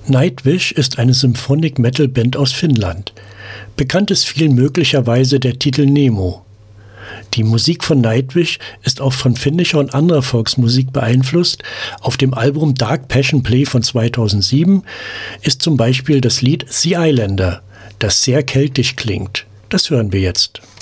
Nightwish ist eine Symphonic-Metal-Band aus Finnland. Bekannt ist vielen möglicherweise der Titel Nemo. Die Musik von Nightwish ist auch von finnischer und anderer Volksmusik beeinflusst. Auf dem Album Dark Passion Play von 2007 ist zum Beispiel das Lied The Islander, das sehr keltisch klingt. Das hören wir jetzt.